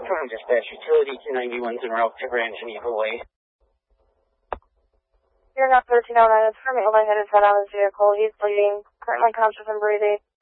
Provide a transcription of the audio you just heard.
Confirm dispatch, utility 291's en route to Grand Geneva Way. You're not 1309, it's from Illinois, headed out on his vehicle. He's bleeding, currently conscious and breathing.